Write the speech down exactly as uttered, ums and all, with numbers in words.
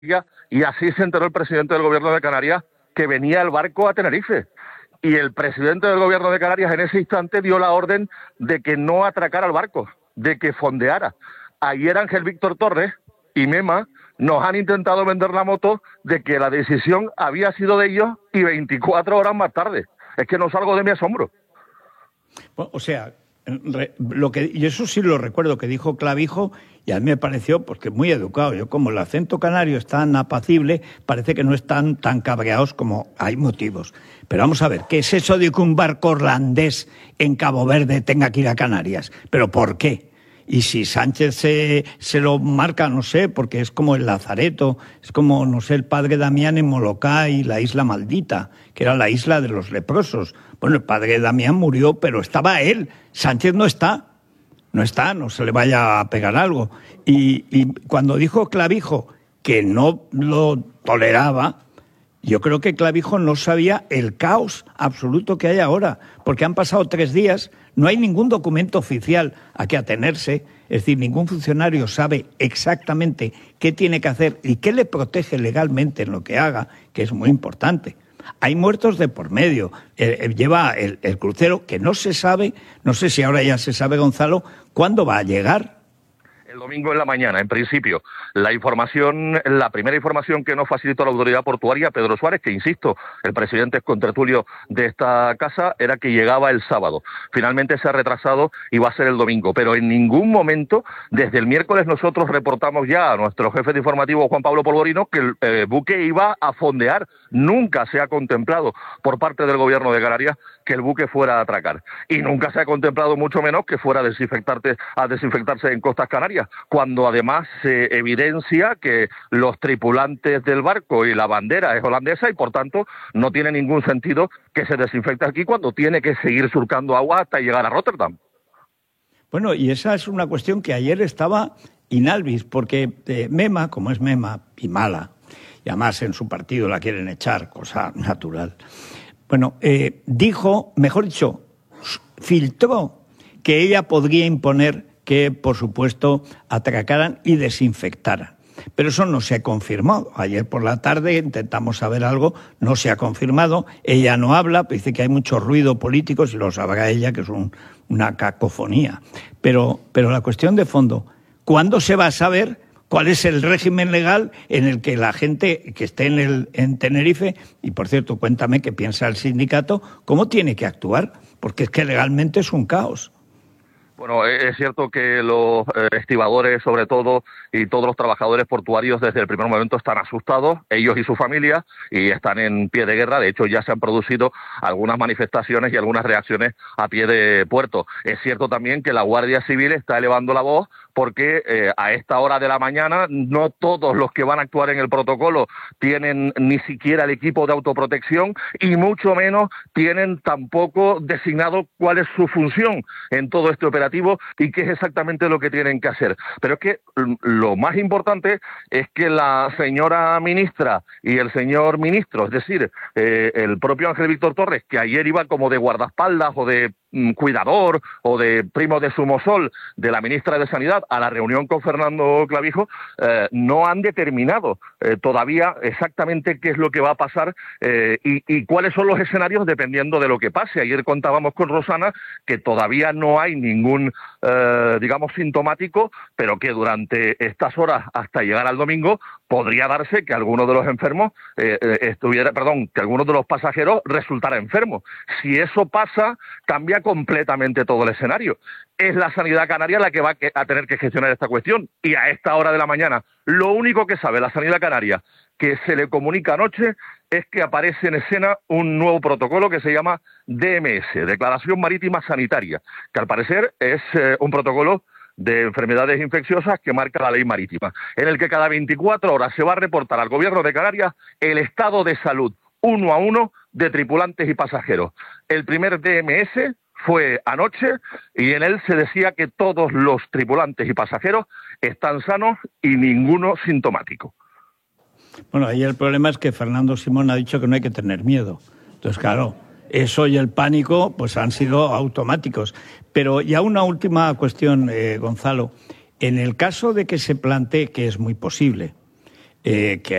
y así se enteró el presidente del gobierno de Canarias que venía el barco a Tenerife. Y el presidente del gobierno de Canarias en ese instante dio la orden de que no atracara el barco, de que fondeara. Ayer Ángel Víctor Torres y Mema nos han intentado vender la moto de que la decisión había sido de ellos y veinticuatro horas más tarde. Es que no salgo de mi asombro. O sea, lo que, y eso sí lo recuerdo que dijo Clavijo, y a mí me pareció porque muy educado. Yo, como el acento canario es tan apacible, parece que no están tan cabreados como hay motivos. Pero vamos a ver, ¿qué es eso de que un barco holandés en Cabo Verde tenga que ir a Canarias? ¿Pero por qué? Y si Sánchez se, se lo marca, no sé, porque es como el Lazareto, es como, no sé, el padre Damián en Moloká y la isla maldita, que era la isla de los leprosos. Bueno, el padre Damián murió, pero estaba él. Sánchez no está. No está, no se le vaya a pegar algo. Y, y cuando dijo Clavijo que no lo toleraba, yo creo que Clavijo no sabía el caos absoluto que hay ahora, porque han pasado tres días, no hay ningún documento oficial a que atenerse, es decir, ningún funcionario sabe exactamente qué tiene que hacer y qué le protege legalmente en lo que haga, que es muy importante. Hay muertos de por medio. Eh, lleva el, el crucero que no se sabe, no sé si ahora ya se sabe, Gonzalo, cuándo va a llegar. El domingo en la mañana, en principio. La información, la primera información que nos facilitó la autoridad portuaria, Pedro Suárez, que insisto, el presidente es contertulio de esta casa, era que llegaba el sábado. Finalmente se ha retrasado y va a ser el domingo. Pero en ningún momento, desde el miércoles nosotros reportamos ya a nuestro jefe de informativo, Juan Pablo Polvorino, que el eh, buque iba a fondear. Nunca se ha contemplado por parte del gobierno de Canarias que el buque fuera a atracar. Y nunca se ha contemplado, mucho menos, que fuera a desinfectarse, a desinfectarse en costas canarias, cuando además se evidencia que los tripulantes del barco y la bandera es holandesa y por tanto no tiene ningún sentido que se desinfecte aquí cuando tiene que seguir surcando agua hasta llegar a Rotterdam. Bueno, y esa es una cuestión que ayer estaba in albis, porque eh, Mema, como es Mema y mala, y además en su partido la quieren echar, cosa natural, bueno, eh, dijo, mejor dicho, filtró que ella podría imponer que, por supuesto, atracaran y desinfectaran. Pero eso no se ha confirmado. Ayer por la tarde intentamos saber algo, no se ha confirmado. Ella no habla, dice que hay mucho ruido político, si lo sabrá ella, que es un, una cacofonía. Pero, pero la cuestión de fondo, ¿cuándo se va a saber cuál es el régimen legal en el que la gente que esté en, el, en Tenerife, y por cierto, cuéntame qué piensa el sindicato, cómo tiene que actuar? Porque es que legalmente es un caos. Bueno, es cierto que los estibadores, sobre todo, y todos los trabajadores portuarios desde el primer momento están asustados, ellos y su familia, y están en pie de guerra. De hecho, ya se han producido algunas manifestaciones y algunas reacciones a pie de puerto. Es cierto también que la Guardia Civil está elevando la voz porque eh, a esta hora de la mañana no todos los que van a actuar en el protocolo tienen ni siquiera el equipo de autoprotección y mucho menos tienen tampoco designado cuál es su función en todo este operativo y qué es exactamente lo que tienen que hacer. Pero es que lo más importante es que la señora ministra y el señor ministro, es decir, eh, el propio Ángel Víctor Torres, que ayer iba como de guardaespaldas o de mm, cuidador o de primo de sumosol de la ministra de Sanidad a la reunión con Fernando Clavijo, eh, no han determinado eh, todavía exactamente qué es lo que va a pasar eh, y, y cuáles son los escenarios dependiendo de lo que pase. Ayer contábamos con Rosana que todavía no hay ningún, eh, digamos, sintomático, pero que durante estas horas hasta llegar al domingo podría darse que alguno de los enfermos eh, estuviera, perdón, que alguno de los pasajeros resultara enfermo. Si eso pasa, cambia completamente todo el escenario. Es la sanidad canaria la que va a tener que gestionar esta cuestión y a esta hora de la mañana lo único que sabe la sanidad canaria que se le comunica anoche es que aparece en escena un nuevo protocolo que se llama D M S, Declaración Marítima Sanitaria, que al parecer es eh, un protocolo de enfermedades infecciosas que marca la ley marítima, en el que cada veinticuatro horas se va a reportar al gobierno de Canarias el estado de salud uno a uno de tripulantes y pasajeros. El primer D M S fue anoche y en él se decía que todos los tripulantes y pasajeros están sanos y ninguno sintomático. Bueno, ahí el problema es que Fernando Simón ha dicho que no hay que tener miedo. Entonces, claro, eso y el pánico pues han sido automáticos. Pero ya una última cuestión, eh, Gonzalo. En el caso de que se plantee, que es muy posible, eh, que